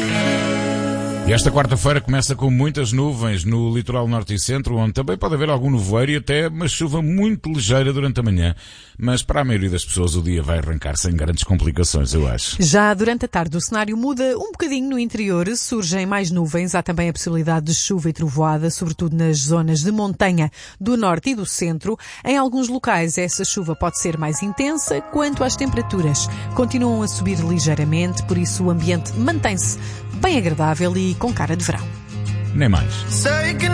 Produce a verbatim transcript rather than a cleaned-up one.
E esta quarta-feira começa com muitas nuvens no litoral norte e centro, onde também pode haver algum nevoeiro e até uma chuva muito ligeira durante a manhã. Mas para a maioria das pessoas o dia vai arrancar sem grandes complicações, eu acho. Já durante a tarde o cenário muda um bocadinho no interior, surgem mais nuvens, há também a possibilidade de chuva e trovoada, sobretudo nas zonas de montanha do norte e do centro. Em alguns locais essa chuva pode ser mais intensa. Quanto às temperaturas, continuam a subir ligeiramente, por isso o ambiente mantém-se bem agradável e com cara de verão. Nem mais.